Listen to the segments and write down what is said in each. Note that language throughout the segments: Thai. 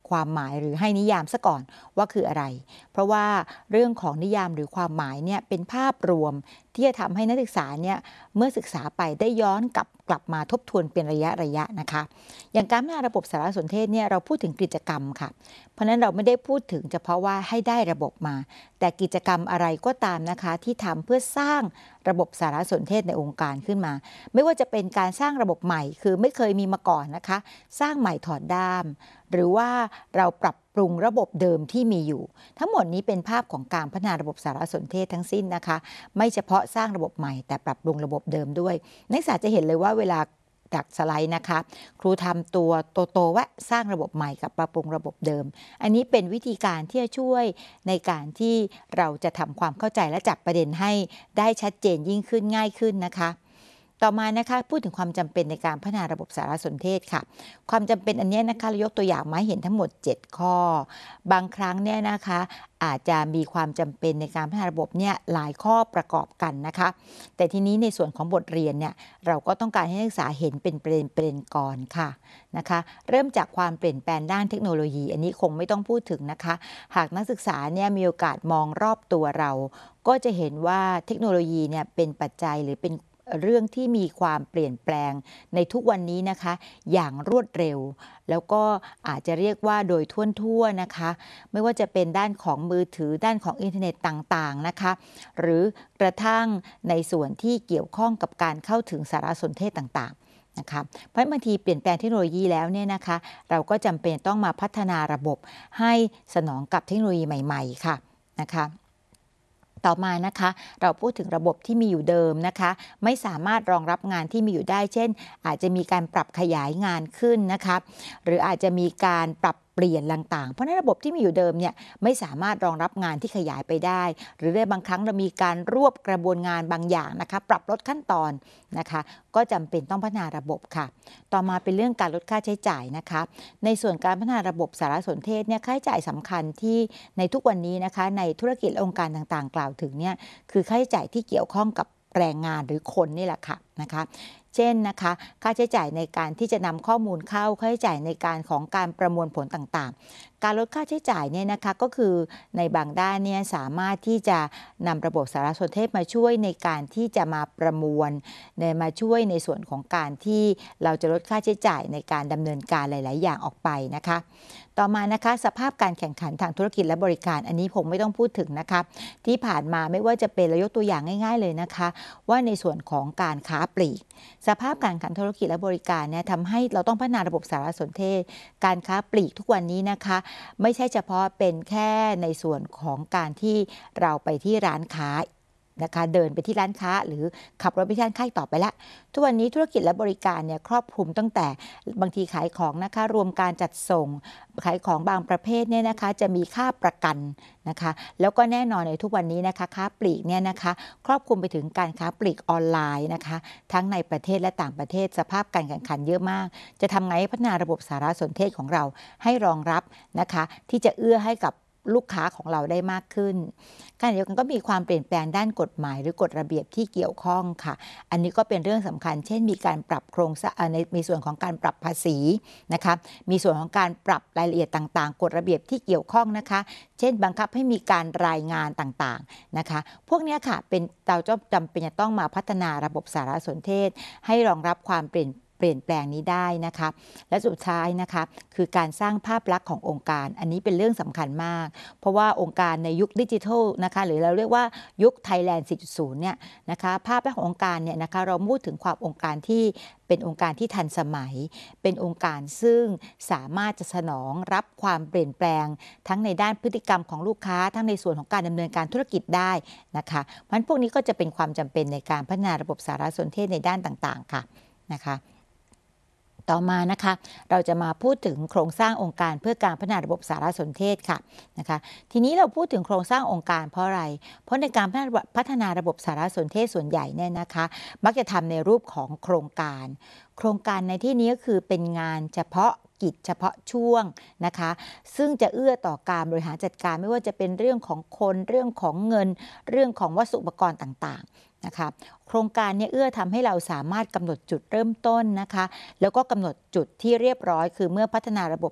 ความหมายหรือให้นิยามซะก่อนว่าคืออะไรเพราะว่าเรื่องของนิยามหรือความหมายเนี่ยเป็นภาพรวมที่จะทำให้นักศึกษาเนี่ยเมื่อศึกษาไปได้ย้อนกลับมาทบทวนเป็นระยะนะคะอย่างการพัฒนาระบบสารสนเทศเนี่ยเราพูดถึงกิจกรรมค่ะเพราะนั้นเราไม่ได้พูดถึงเฉพาะว่าให้ได้ระบบมาแต่กิจกรรมอะไรก็ตามนะคะที่ทำเพื่อสร้างระบบสารสนเทศในองค์การขึ้นมาไม่ว่าจะเป็นการสร้างระบบใหม่คือไม่เคยมีมาก่อนนะคะสร้างใหม่ถอดด้ามหรือว่าเราปรับปรุงระบบเดิมที่มีอยู่ทั้งหมดนี้เป็นภาพของการพัฒนาระบบสารสนเทศทั้งสิ้นนะคะไม่เฉพาะสร้างระบบใหม่แต่ปรับปรุงระบบเดิมด้วยนักศึกษาจะเห็นเลยว่าเวลาจากสไลด์นะคะครูทำตัวโตๆว่าสร้างระบบใหม่กับปรับปรุงระบบเดิมอันนี้เป็นวิธีการที่จะช่วยในการที่เราจะทำความเข้าใจและจับประเด็นให้ได้ชัดเจนยิ่งขึ้นง่ายขึ้นนะคะต่อมานะคะพูดถึงความจำเป็นในการพัฒนาระบบสารสนเทศค่ะความจำเป็นอันนี้นะคะเรายกตัวอย่างมาให้เห็นทั้งหมด7ข้อบางครั้งเนี่ยนะคะอาจจะมีความจำเป็นในการพัฒนาระบบเนี่ยหลายข้อประกอบกันนะคะแต่ทีนี้ในส่วนของบทเรียนเนี่ยเราก็ต้องการให้นักศึกษาเห็นเป็นประเด็นก่อนค่ะนะคะเริ่มจากความเปลี่ยนแปลงด้านเทคโนโลยีอันนี้คงไม่ต้องพูดถึงนะคะหากนักศึกษาเนี่ยมีโอกาสมองรอบตัวเราก็จะเห็นว่าเทคโนโลยีเนี่ยเป็นปัจจัยหรือเป็นเรื่องที่มีความเปลี่ยนแปลงในทุกวันนี้นะคะอย่างรวดเร็วแล้วก็อาจจะเรียกว่าโดยทั่วๆนะคะไม่ว่าจะเป็นด้านของมือถือด้านของอินเทอร์เน็ตต่างๆนะคะหรือกระทั่งในส่วนที่เกี่ยวข้องกับการเข้าถึงสารสนเทศต่างๆนะคะเพราะบางทีเปลี่ยนแปลงเทคโนโลยีแล้วเนี่ยนะคะเราก็จำเป็นต้องมาพัฒนาระบบให้สนองกับเทคโนโลยีใหม่ๆค่ะนะคะต่อมานะคะเราพูดถึงระบบที่มีอยู่เดิมนะคะไม่สามารถรองรับงานที่มีอยู่ได้เช่นอาจจะมีการปรับขยายงานขึ้นนะคะหรืออาจจะมีการปรับเปลี่ยนต่างๆเพราะในระบบที่มีอยู่เดิมเนี่ยไม่สามารถรองรับงานที่ขยายไปได้หรือในบางครั้งเรามีการรวบกระบวนงานบางอย่างนะคะปรับลดขั้นตอนนะคะก็จำเป็นต้องพัฒนาระบบค่ะต่อมาเป็นเรื่องการลดค่าใช้จ่ายนะคะในส่วนการพัฒนาระบบสารสนเทศเนี่ยค่าใช้จ่ายสำคัญที่ในทุกวันนี้นะคะในธุรกิจและองค์การต่างๆกล่าวถึงเนี่ยคือค่าใช้จ่ายที่เกี่ยวข้องกับแรงงานหรือคนนี่แหละค่ะนะคะเช่นนะคะค่าใช้จ่ายในการที่จะนำข้อมูลเข้าค่าใช้จ่ายในการของการประมวลผลต่างๆการลดค่าใช้จ่ายเนี่ยนะคะก็คือในบางด้านเนี่ยสามารถที่จะนำระบบสารสนเทศมาช่วยในการที่จะมาประมวลมาช่วยในส่วนของการที่เราจะลดค่าใช้จ่ายในการดำเนินการหลายๆอย่างออกไปนะคะต่อมานะคะสภาพการแข่งขันทางธุรกิจและบริการอันนี้ผมไม่ต้องพูดถึงนะคะที่ผ่านมาไม่ว่าจะเป็นเรายกตัวอย่างง่ายๆเลยนะคะว่าในส่วนของการค้าปลีกสภาพการแข่งขันธุรกิจและบริการเนี่ยทำให้เราต้องพัฒนาระบบสารสนเทศการค้าปลีกทุกวันนี้นะคะไม่ใช่เฉพาะเป็นแค่ในส่วนของการที่เราไปที่ร้านค้านะคะเดินไปที่ร้านค้าหรือขับรถไปที่ร้านค้าต่อไปแล้วทุกวันนี้ธุรกิจและบริการเนี่ยครอบคลุมตั้งแต่บางทีขายของนะคะรวมการจัดส่งขายของบางประเภทเนี่ยนะคะจะมีค่าประกันนะคะแล้วก็แน่นอนในทุกวันนี้นะคะค้าปลีกเนี่ยนะคะครอบคลุมไปถึงการค้าปลีกออนไลน์นะคะทั้งในประเทศและต่างประเทศสภาพการแข่งขันเยอะมากจะทำไงให้พัฒนาระบบสารสนเทศของเราให้รองรับนะคะที่จะเอื้อให้กับลูกค้าของเราได้มากขึ้นขณะเดียวกันก็มีความเปลี่ยนแปลงด้านกฎหมายหรือกฎระเบียบที่เกี่ยวข้องค่ะอันนี้ก็เป็นเรื่องสำคัญเช่นมีการปรับโครงสร้างมีส่วนของการปรับภาษีนะคะมีส่วนของการปรับรายละเอียดต่างๆกฎระเบียบที่เกี่ยวข้องนะคะเช่นบังคับให้มีการรายงานต่างๆนะคะพวกนี้ค่ะเป็นเราจำเป็นจะต้องมาพัฒนาระบบสารสนเทศให้รองรับความเปลี่ยนแปลงนี้ได้นะคะและสุดท้ายนะคะคือการสร้างภาพลักษณ์ขององค์การอันนี้เป็นเรื่องสำคัญมากเพราะว่าองค์การในยุคดิจิทัลนะคะหรือเราเรียกว่ายุค Thailand 4.0 เนี่ยนะคะภาพลักษณ์ขององค์การเนี่ยนะคะเราพูดถึงความองค์การที่เป็นองค์การที่ทันสมัยเป็นองค์การซึ่งสามารถจะสนองรับความเปลี่ยนแปลงทั้งในด้านพฤติกรรมของลูกค้าทั้งในส่วนของการดำเนินการธุรกิจได้นะคะเพราะฉะนั้นพวกนี้ก็จะเป็นความจำเป็นในการพัฒนาระบบสารสนเทศในด้านต่างๆค่ะนะคะต่อมานะคะเราจะมาพูดถึงโครงสร้างองค์การเพื่อการพัฒนาระบบสารสนเทศค่ะนะคะทีนี้เราพูดถึงโครงสร้างองค์การเพราะอะไรเพราะในการพัฒนาระบบสารสนเทศส่วนใหญ่เนี่ยนะคะมักจะทำในรูปของโครงการในที่นี้ก็คือเป็นงานเฉพาะกิจเฉพาะช่วงนะคะซึ่งจะเอื้อต่อการบริหารจัดการไม่ว่าจะเป็นเรื่องของคนเรื่องของเงินเรื่องของวัสดุอุปกรณ์ต่างๆนะคะโครงการนี้เอื้อทำให้เราสามารถกำหนดจุดเริ่มต้นนะคะแล้วก็กำหนดจุดที่เรียบร้อยคือเมื่อพัฒนาระบบเสร็จ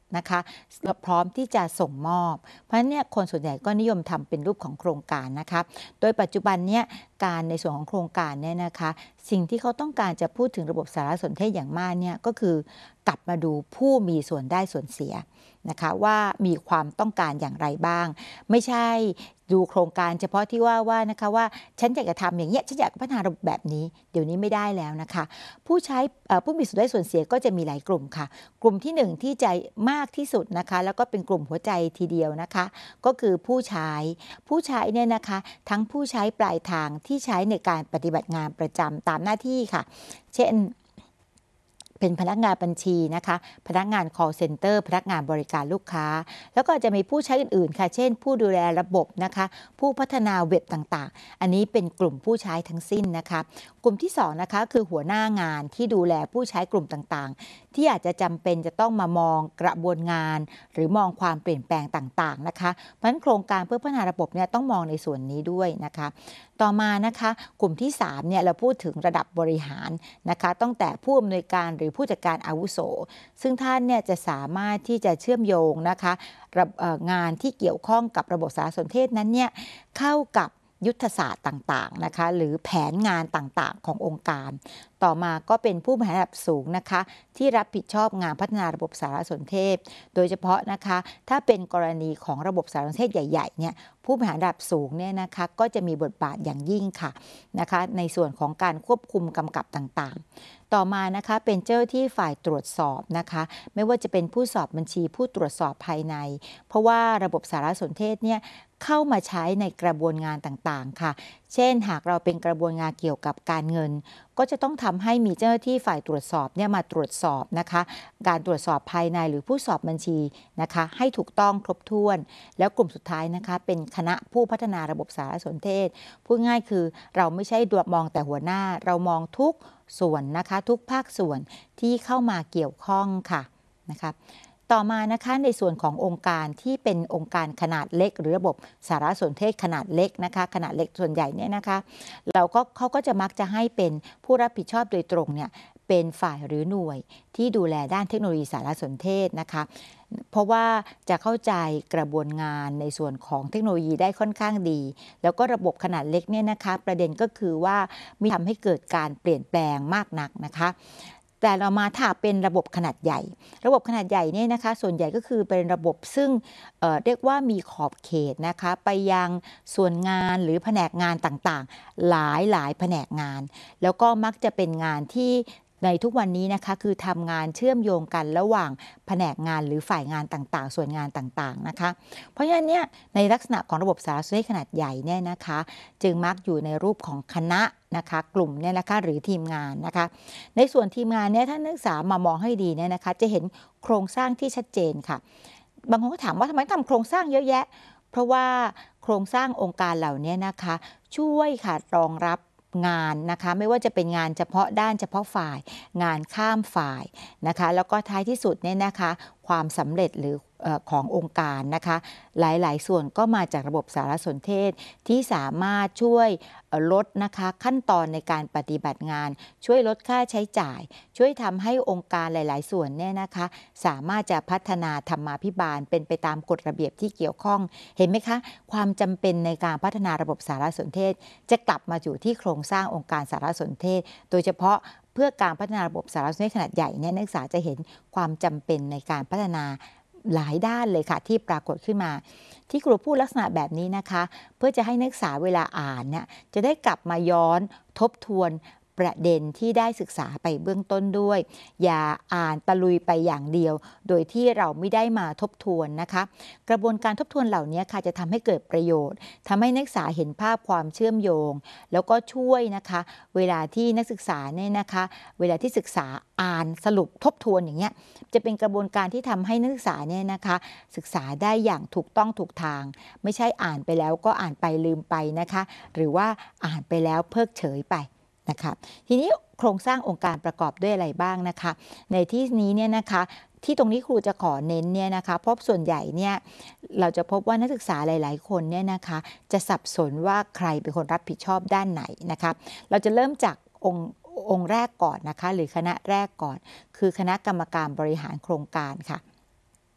นะคะพร้อมที่จะส่งมอบเพราะฉะนั้นเนี่ยคนส่วนใหญ่ก็นิยมทำเป็นรูปของโครงการนะคะโดยปัจจุบันเนี่ยการในส่วนของโครงการเนี่ยนะคะสิ่งที่เขาต้องการจะพูดถึงระบบสารสนเทศอย่างมากเนี่ยก็คือกลับมาดูผู้มีส่วนได้ส่วนเสียนะคะว่ามีความต้องการอย่างไรบ้างไม่ใช่ดูโครงการเฉพาะที่ว่านะคะว่าฉันอยากจะทำอย่างเงี้ยฉันอยากพัฒนาระบบแบบนี้เดี๋ยวนี้ไม่ได้แล้วนะคะผู้มีส่วนได้ส่วนเสียก็จะมีหลายกลุ่มค่ะกลุ่มที่1ที่ใจมากที่สุดนะคะแล้วก็เป็นกลุ่มหัวใจทีเดียวนะคะก็คือผู้ใช้เนี่ยนะคะทั้งผู้ใช้ปลายทางที่ใช้ในการปฏิบัติงานประจำตามหน้าที่ค่ะเช่นเป็นพนักงานบัญชีนะคะพนักงาน call center พนักงานบริการลูกค้าแล้วก็จะมีผู้ใช้อื่นๆค่ะเช่นผู้ดูแลระบบนะคะผู้พัฒนาเว็บต่างๆอันนี้เป็นกลุ่มผู้ใช้ทั้งสิ้นนะคะกลุ่มที่2นะคะคือหัวหน้างานที่ดูแลผู้ใช้กลุ่มต่างๆที่อาจจะจำเป็นจะต้องมามองกระบวนงานหรือมองความเปลี่ยนแปลงต่างๆนะคะเพราะฉะนั้นโครงการเพื่อพัฒนาระบบเนี่ยต้องมองในส่วนนี้ด้วยนะคะต่อมานะคะกลุ่มที่3เนี่ยเราพูดถึงระดับบริหารนะคะตั้งแต่ผู้อำนวยการหรือผู้จัดการอาวุโสซึ่งท่านเนี่ยจะสามารถที่จะเชื่อมโยงนะคะงานที่เกี่ยวข้องกับระบบสารสนเทศนั้นเนี่ยเข้ากับยุทธศาสตร์ต่างๆนะคะหรือแผนงานต่างๆขององค์การต่อมาก็เป็นผู้บริหารระดับสูงนะคะที่รับผิดชอบงานพัฒนาระบบสารสนเทศโดยเฉพาะนะคะถ้าเป็นกรณีของระบบสารสนเทศใหญ่ๆเนี่ยผู้บริหารระดับสูงเนี่ยนะคะก็จะมีบทบาทอย่างยิ่งค่ะนะคะในส่วนของการควบคุมกำกับต่างๆต่อมานะคะเป็นเจ้าที่ฝ่ายตรวจสอบนะคะไม่ว่าจะเป็นผู้สอบบัญชีผู้ตรวจสอบภายในเพราะว่าระบบสารสนเทศเนี่ยเข้ามาใช้ในกระบวนงานต่างๆค่ะเช่นหากเราเป็นกระบวนงานเกี่ยวกับการเงินก็จะต้องทำให้มีเจ้าหน้าที่ฝ่ายตรวจสอบเนี่ยมาตรวจสอบนะคะการตรวจสอบภายในหรือผู้สอบบัญชีนะคะให้ถูกต้องครบถ้วนแล้วกลุ่มสุดท้ายนะคะเป็นคณะผู้พัฒนาระบบสารสนเทศพูดง่ายคือเราไม่ใช่ดูมองแต่หัวหน้าเรามองทุกส่วนนะคะทุกภาคส่วนที่เข้ามาเกี่ยวข้องค่ะนะคะต่อมานะคะในส่วนขององค์การที่เป็นองค์การขนาดเล็กหรือระบบสารสนเทศขนาดเล็กนะคะขนาดเล็กส่วนใหญ่เนี่ยนะคะเขาก็จะมักจะให้เป็นผู้รับผิดชอบโดยตรงเนี่ยเป็นฝ่ายหรือหน่วยที่ดูแลด้านเทคโนโลยีสารสนเทศนะคะเพราะว่าจะเข้าใจกระบวนงานในส่วนของเทคโนโลยีได้ค่อนข้างดีแล้วก็ระบบขนาดเล็กเนี่ยนะคะประเด็นก็คือว่ามีทำให้เกิดการเปลี่ยนแปลงมากนักนะคะแต่เรามาถ้าเป็นระบบขนาดใหญ่ระบบขนาดใหญ่เนี่ยนะคะส่วนใหญ่ก็คือเป็นระบบซึ่งเรียกว่ามีขอบเขตนะคะไปยังส่วนงานหรือแผนกงานต่างๆหลายแผนกงานแล้วก็มักจะเป็นงานที่ในทุกวันนี้นะคะคือทำงานเชื่อมโยงกันระหว่างแผนกงานหรือฝ่ายงานต่างๆส่วนงานต่างๆนะคะเพราะฉะนั้นเนี่ยในลักษณะของระบบสารสนเทศขนาดใหญ่เนี่ยนะคะจึงมักอยู่ในรูปของคณะนะคะกลุ่มเนี่ยนะคะหรือทีมงานนะคะในส่วนทีมงานเนี่ยถ้านักศึกษามามองให้ดีเนี่ยนะคะจะเห็นโครงสร้างที่ชัดเจนค่ะบางคนก็ถามว่าทำไมทำโครงสร้างเยอะแยะเพราะว่าโครงสร้างองค์การเหล่านี้นะคะช่วยค่ะรองรับงานนะคะไม่ว่าจะเป็นงานเฉพาะด้านเฉพาะฝ่ายงานข้ามฝ่ายนะคะแล้วก็ท้ายที่สุดเนี่ยนะคะความสำเร็จหรือขององค์การนะคะหลายๆส่วนก็มาจากระบบสารสนเทศที่สามารถช่วยลดนะคะขั้นตอนในการปฏิบัติงานช่วยลดค่าใช้จ่ายช่วยทำให้องค์การหลายๆส่วนเนี่ยนะคะสามารถจะพัฒนาธรรมาภิบาลเป็นไปตามกฎระเบียบที่เกี่ยวข้องเห็นไหมคะความจำเป็นในการพัฒนาระบบสารสนเทศจะกลับมาอยู่ที่โครงสร้างองค์การสารสนเทศโดยเฉพาะเพื่อการพัฒนาระบบสารสนเทศขนาดใหญ่เนี่ยนักศึกษาจะเห็นความจำเป็นในการพัฒนาหลายด้านเลยค่ะที่ปรากฏขึ้นมาที่ครูพูดลักษณะแบบนี้นะคะเพื่อจะให้นักศึกษาเวลาอ่านเนี่ยจะได้กลับมาย้อนทบทวนประเด็นที่ได้ศึกษาไปเบื้องต้นด้วยอย่าอ่านตะลุยไปอย่างเดียวโดยที่เราไม่ได้มาทบทวนนะคะกระบวนการทบทวนเหล่านี้ค่ะจะทำให้เกิดประโยชน์ทำให้นักศึกษาเห็นภาพความเชื่อมโยงแล้วก็ช่วยนะคะเวลาที่นักศึกษาเนี่ยนะคะเวลาที่ศึกษาอ่านสรุปทบทวนอย่างเงี้ยจะเป็นกระบวนการที่ทำให้นักศึกษาเนี่ยนะคะศึกษาได้อย่างถูกต้องถูกทางไม่ใช่อ่านไปแล้วก็อ่านไปลืมไปนะคะหรือว่าอ่านไปแล้วเพิกเฉยไปนะคะทีนี้โครงสร้างองค์การประกอบด้วยอะไรบ้างนะคะในที่นี้เนี่ยนะคะที่ตรงนี้ครูจะขอเน้นเนี่ยนะคะเพราะส่วนใหญ่เนี่ยเราจะพบว่านักศึกษาหลายๆคนเนี่ยนะคะจะสับสนว่าใครเป็นคนรับผิดชอบด้านไหนนะคะเราจะเริ่มจากองค์แรกก่อนนะคะหรือคณะแรกก่อนคือคณะกรรมการบริหารโครงการค่ะ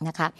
นะคะ